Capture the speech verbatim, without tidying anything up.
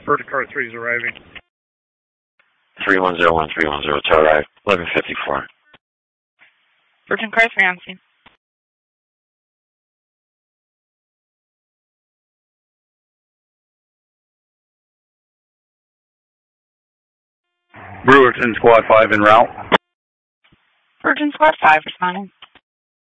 Virgin Car three is arriving. three one zero one three one zero to arrive, eleven fifty-four. Virgin Car three on scene. Brewerton Squad five en route. Virgin Squad five responding.